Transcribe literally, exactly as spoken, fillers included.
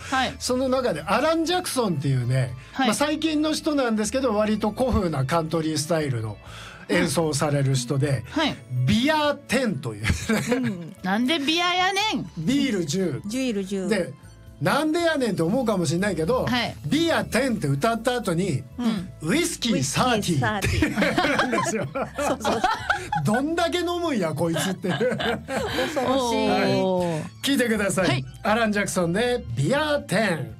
はい、 その中でアラン・ジャクソンっていうね、 はい、 まあ、最近の人なんですけど割と古風なカントリースタイルの演奏をされる人で、 はい、 ビアテンという、 うん、なんでビアやねん。 ビールじゅうジュールじゅうでなんでやねんって思うかもしれないけど、 はい、 ビアテンって歌った後に、うん、ウイスキーサーティーって言うんですよ。そうそうどんだけ飲むんやこいつっていう恐ろしい、 はい、聞いてください、 はい、 アラン・ジャクソンでビアテン。